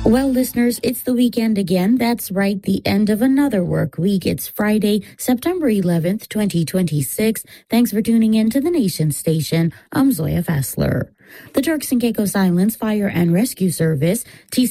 Well, listeners, it's the weekend again. That's right, the end of another work week. It's Friday, September 11th, 2026. Thanks for tuning in to the Nation Station. I'm Zoya Fassler. The Turks and Caicos Islands Fire and Rescue Service,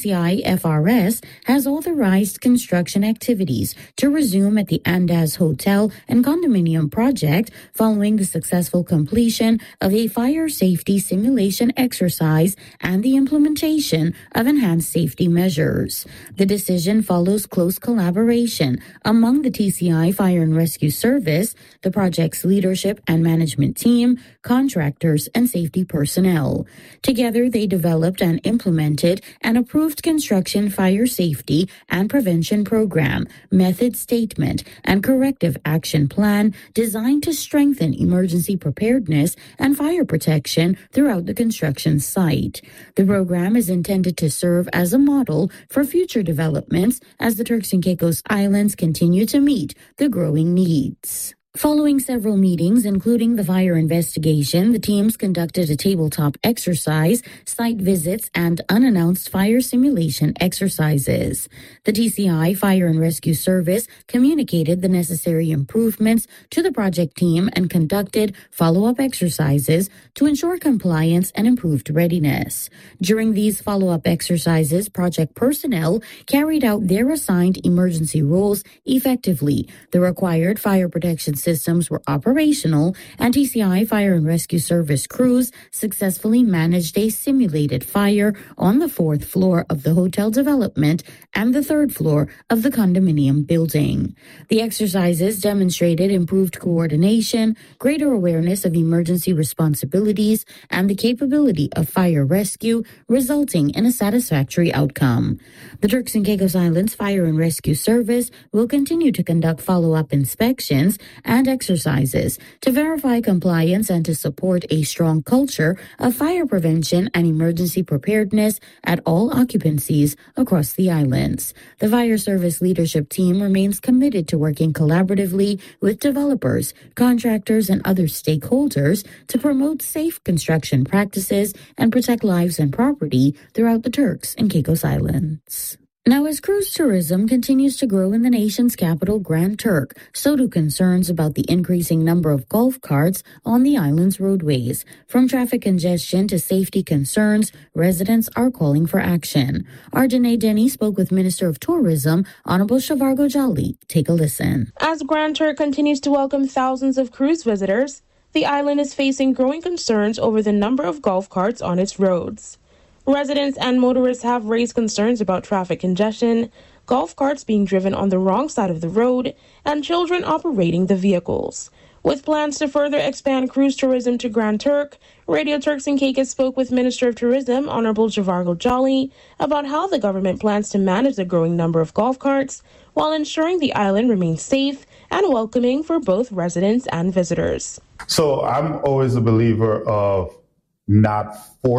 TCI-FRS, has authorized construction activities to resume at the Andaz Hotel and Condominium project following the successful completion of a fire safety simulation exercise and the implementation of enhanced safety measures. The decision follows close collaboration among the TCI Fire and Rescue Service, the project's leadership and management team, contractors, and safety personnel. Together, they developed and implemented an approved construction fire safety and prevention program, method statement, and corrective action plan designed to strengthen emergency preparedness and fire protection throughout the construction site. The program is intended to serve as a model for future developments as the Turks and Caicos Islands continue to meet the growing needs. Following several meetings, including the fire investigation, the teams conducted a tabletop exercise, site visits, and unannounced fire simulation exercises. The TCI Fire and Rescue Service communicated the necessary improvements to the project team and conducted follow-up exercises to ensure compliance and improved readiness. During these follow-up exercises, project personnel carried out their assigned emergency roles effectively. The required fire protection systems were operational, and TCI Fire and Rescue Service crews successfully managed a simulated fire on the 4th floor of the hotel development and the 3rd floor of the condominium building. The exercises demonstrated improved coordination, greater awareness of emergency responsibilities, and the capability of fire rescue, resulting in a satisfactory outcome. The Turks and Caicos Islands Fire and Rescue Service will continue to conduct follow-up inspections and exercises to verify compliance and to support a strong culture of fire prevention and emergency preparedness at all occupancies across the islands. The fire service leadership team remains committed to working collaboratively with developers, contractors, and other stakeholders to promote safe construction practices and protect lives and property throughout the Turks and Caicos Islands. Now, as cruise tourism continues to grow in the nation's capital, Grand Turk, so do concerns about the increasing number of golf carts on the island's roadways. From traffic congestion to safety concerns, residents are calling for action. Arjane Denny spoke with Minister of Tourism, Honorable Shavargo Jolly. Take a listen. As Grand Turk continues to welcome thousands of cruise visitors, the island is facing growing concerns over the number of golf carts on its roads. Residents and motorists have raised concerns about traffic congestion, golf carts being driven on the wrong side of the road, and children operating the vehicles. With plans to further expand cruise tourism to Grand Turk, Radio Turks and Caicos spoke with Minister of Tourism, Honorable Shavargo Jolly, about how the government plans to manage the growing number of golf carts while ensuring the island remains safe and welcoming for both residents and visitors. So I'm always a believer of not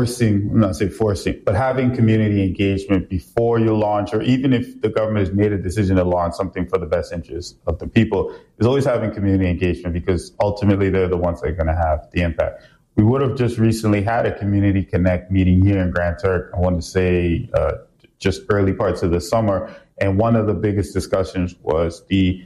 forcing, but having community engagement before you launch, or even if the government has made a decision to launch something for the best interest of the people, is always having community engagement, because ultimately they're the ones that are going to have the impact. We would have just recently had a Community Connect meeting here in Grand Turk, I want to say just early parts of the summer, and one of the biggest discussions was the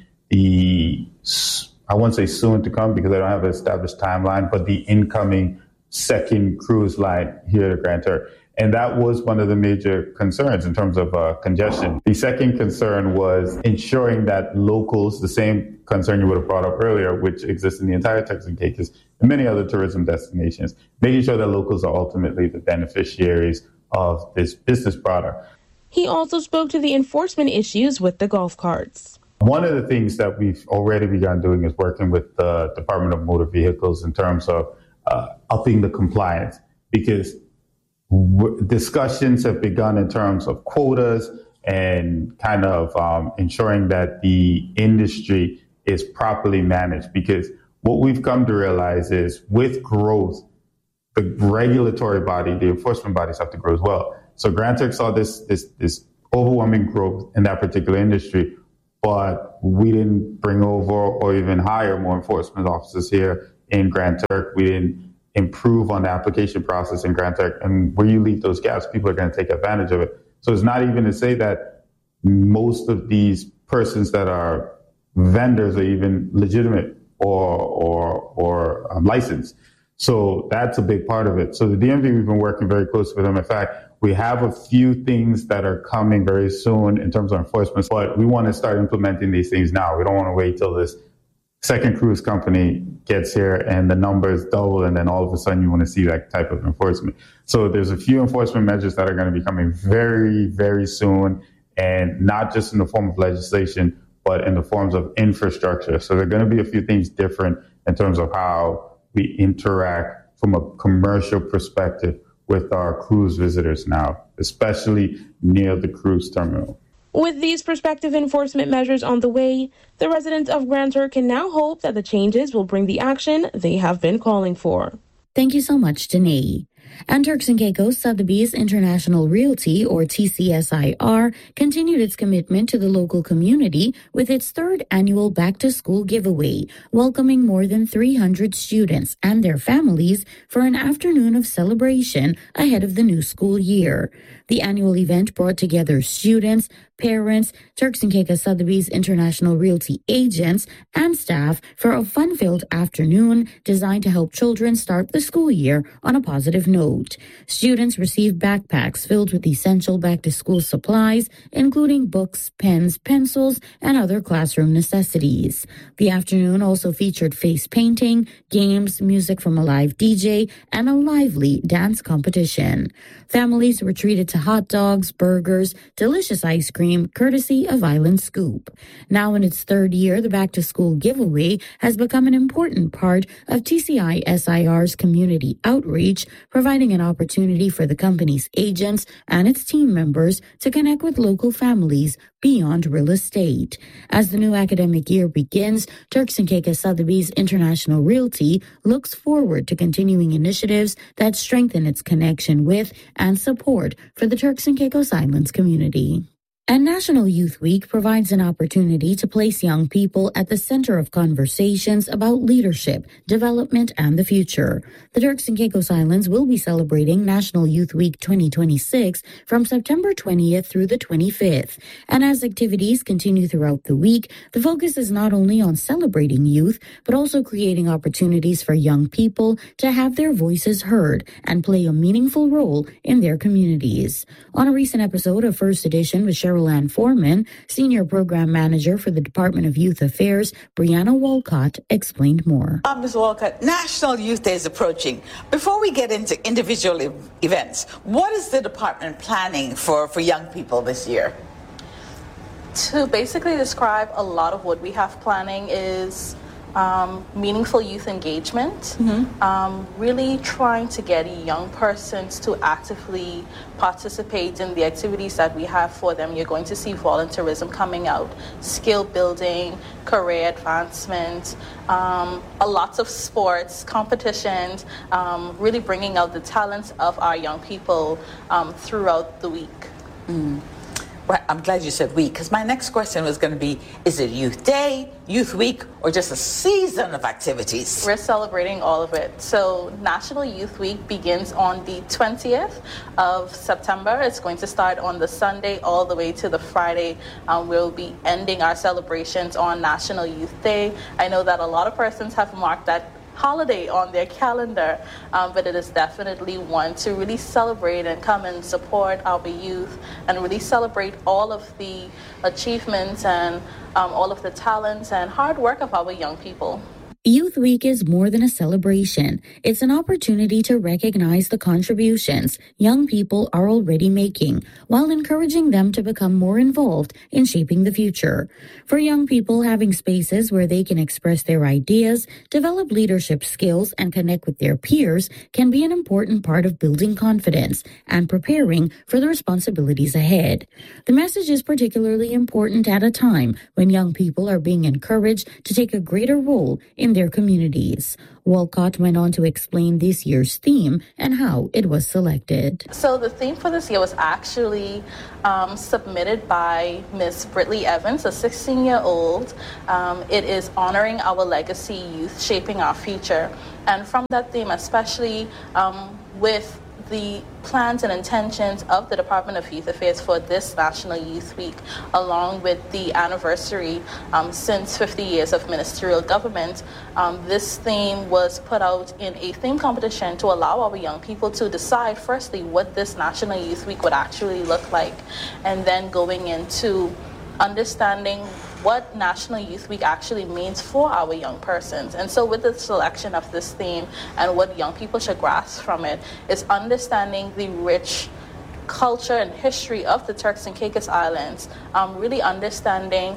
I won't say soon to come because I don't have an established timeline, but the incoming second cruise line here at Grand Turk. And that was one of the major concerns in terms of congestion. The second concern was ensuring that locals, the same concern you would have brought up earlier, which exists in the entire Turks and Caicos and many other tourism destinations, making sure that locals are ultimately the beneficiaries of this business product. He also spoke to the enforcement issues with the golf carts. One of the things that we've already begun doing is working with the Department of Motor Vehicles in terms of upping the compliance, because discussions have begun in terms of quotas and kind of ensuring that the industry is properly managed. Because what we've come to realize is with growth, the regulatory body, the enforcement bodies have to grow as well. So Grand Turk saw this overwhelming growth in that particular industry, but we didn't bring over or even hire more enforcement officers here in Grand Turk. We didn't improve on the application process in Grand Turk. And where you leave those gaps, people are going to take advantage of it. So it's not even to say that most of these persons that are vendors are even legitimate or licensed. So that's a big part of it. So the DMV, we've been working very closely with them. In fact, we have a few things that are coming very soon in terms of enforcement, but we want to start implementing these things now. We don't want to wait till this second cruise company gets here and the numbers double, and then all of a sudden you want to see that type of enforcement. So there's a few enforcement measures that are going to be coming very, very soon, and not just in the form of legislation, but in the forms of infrastructure. So there are going to be a few things different in terms of how we interact from a commercial perspective with our cruise visitors now, especially near the cruise terminal. With these prospective enforcement measures on the way, the residents of Grand Turk can now hope that the changes will bring the action they have been calling for. Thank you so much, Danae. And Turks and Caicos Sotheby's International Realty, or TCSIR, continued its commitment to the local community with its third annual back-to-school giveaway, welcoming more than 300 students and their families for an afternoon of celebration ahead of the new school year. The annual event brought together students, parents, Turks and Caicos Sotheby's International Realty agents, and staff for a fun-filled afternoon designed to help children start the school year on a positive note. Students received backpacks filled with essential back-to-school supplies, including books, pens, pencils, and other classroom necessities. The afternoon also featured face painting, games, music from a live DJ, and a lively dance competition. Families were treated to hot dogs, burgers, delicious ice cream, courtesy of Island Scoop. Now in its third year, the back-to-school giveaway has become an important part of TCI-SIR's community outreach, providing an opportunity for the company's agents and its team members to connect with local families beyond real estate. As the new academic year begins, Turks and Caicos Sotheby's International Realty looks forward to continuing initiatives that strengthen its connection with and support for the Turks and Caicos Islands community. And National Youth Week provides an opportunity to place young people at the center of conversations about leadership, development, and the future. The Turks and Caicos Islands will be celebrating National Youth Week 2026 from September 20th through the 25th. And as activities continue throughout the week, the focus is not only on celebrating youth, but also creating opportunities for young people to have their voices heard and play a meaningful role in their communities. On a recent episode of First Edition with Cheryl Ann Foreman, Senior Program Manager for the Department of Youth Affairs, Brianna Walcott, explained more. Ms. Walcott, National Youth Day is approaching. Before we get into individual events, what is the department planning for young people this year? To basically describe a lot of what we have planning is meaningful youth engagement, really trying to get young persons to actively participate in the activities that we have for them. You're going to see volunteerism coming out, skill building, career advancement, a lot of sports, competitions, really bringing out the talents of our young people throughout the week. Well, I'm glad you said week, because my next question was going to be, is it Youth Day, Youth Week, or just a season of activities? We're celebrating all of it. So National Youth Week begins on the 20th of September. It's going to start on the Sunday all the way to the Friday. We'll be ending our celebrations on National Youth Day. I know that a lot of persons have marked that holiday on their calendar, but it is definitely one to really celebrate and come and support our youth and really celebrate all of the achievements and all of the talents and hard work of our young people. Youth Week is more than a celebration. It's an opportunity to recognize the contributions young people are already making, while encouraging them to become more involved in shaping the future. For young people, having spaces where they can express their ideas, develop leadership skills, and connect with their peers can be an important part of building confidence and preparing for the responsibilities ahead. The message is particularly important at a time when young people are being encouraged to take a greater role in their communities. Walcott went on to explain this year's theme and how it was selected. So the theme for this year was actually submitted by Miss Britley Evans, a 16-year-old. It is honoring our legacy youth, shaping our future. And from that theme, especially with the plans and intentions of the Department of Youth Affairs for this National Youth Week, along with the anniversary since 50 years of ministerial government, this theme was put out in a theme competition to allow our young people to decide, firstly, what this National Youth Week would actually look like, and then going into understanding what National Youth Week actually means for our young persons. And so with the selection of this theme and what young people should grasp from it is understanding the rich culture and history of the Turks and Caicos Islands, really understanding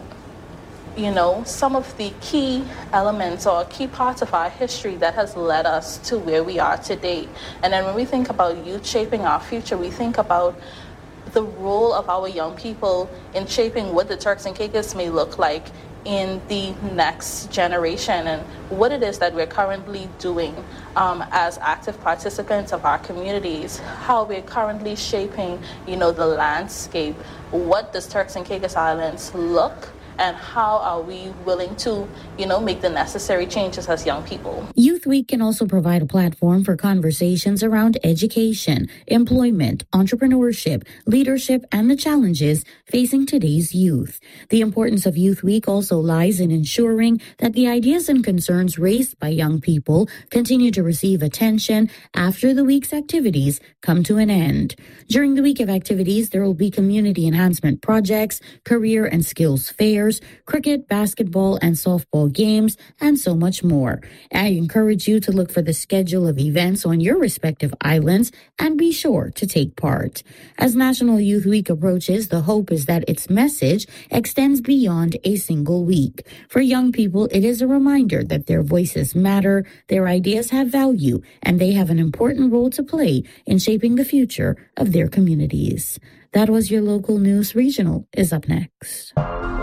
some of the key elements or key parts of our history that has led us to where we are today. And then when we think about youth shaping our future, we think about the role of our young people in shaping what the Turks and Caicos may look like in the next generation, and what it is that we're currently doing as active participants of our communities, how we're currently shaping, the landscape. What does Turks and Caicos Islands look, and how are we willing to, make the necessary changes as young people? Youth Week can also provide a platform for conversations around education, employment, entrepreneurship, leadership, and the challenges facing today's youth. The importance of Youth Week also lies in ensuring that the ideas and concerns raised by young people continue to receive attention after the week's activities come to an end. During the week of activities, there will be community enhancement projects, career and skills fairs, cricket, basketball, and softball games, and so much more. I encourage you to look for the schedule of events on your respective islands and be sure to take part. As National Youth Week approaches, the hope is that its message extends beyond a single week. For young people, it is a reminder that their voices matter, their ideas have value, and they have an important role to play in shaping the future of their communities. That was your local news. Regional is up next.